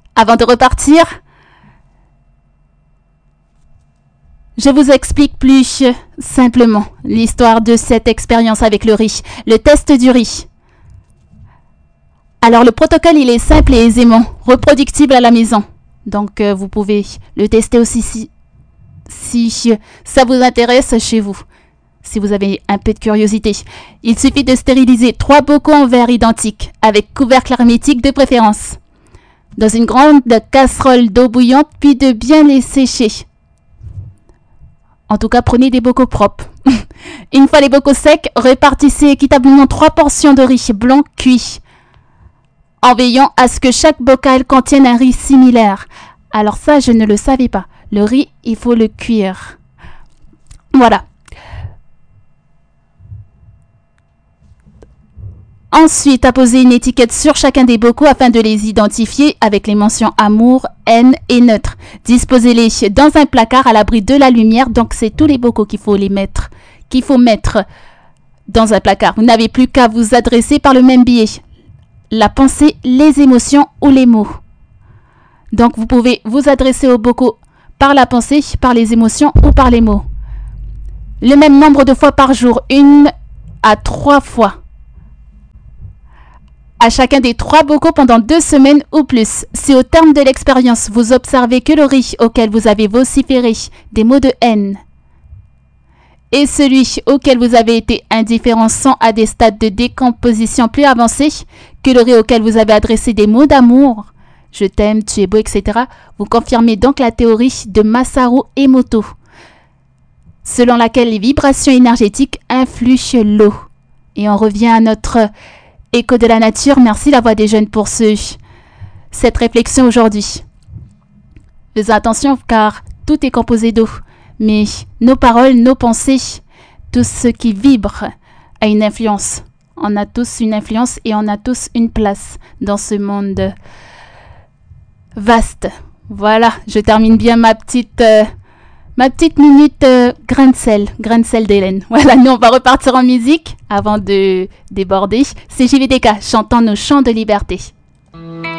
Avant de repartir, je vous explique plus simplement l'histoire de cette expérience avec le riz, le test du riz. Alors le protocole, il est simple et aisément reproductible à la maison. Donc vous pouvez le tester aussi si ça vous intéresse chez vous. Si vous avez un peu de curiosité. Il suffit de stériliser 3 bocaux en verre identiques, avec couvercle hermétique de préférence, dans une grande casserole d'eau bouillante, puis de bien les sécher. En tout cas, prenez des bocaux propres. Une fois les bocaux secs, répartissez équitablement 3 portions de riz blanc cuit, en veillant à ce que chaque bocal contienne un riz similaire. Alors ça, je ne le savais pas. Le riz, il faut le cuire. Voilà. Ensuite, apposez une étiquette sur chacun des bocaux afin de les identifier avec les mentions amour, haine et neutre. Disposez-les dans un placard à l'abri de la lumière. Donc, c'est tous les bocaux qu'il faut mettre dans un placard. Vous n'avez plus qu'à vous adresser par le même biais. La pensée, les émotions ou les mots. Donc, vous pouvez vous adresser aux bocaux par la pensée, par les émotions ou par les mots. Le même nombre de fois par jour, 1 à 3 fois. À chacun des 3 bocaux pendant 2 semaines ou plus. Si au terme de l'expérience, vous observez que le riz auquel vous avez vociféré des mots de haine et celui auquel vous avez été indifférent sont à des stades de décomposition plus avancés que le riz auquel vous avez adressé des mots d'amour, je t'aime, tu es beau, etc., vous confirmez donc la théorie de Masaru Emoto, selon laquelle les vibrations énergétiques influent l'eau. Et on revient à notre écho de la nature. Merci la voix des jeunes pour cette réflexion aujourd'hui. Faites attention car tout est composé d'eau. Mais nos paroles, nos pensées, tout ce qui vibre a une influence. On a tous une influence et on a tous une place dans ce monde vaste. Voilà, je termine bien ma petite minute grain de sel d'Hélène. Voilà, nous on va repartir en musique avant de déborder. C'est JVDK chantant nos chants de liberté.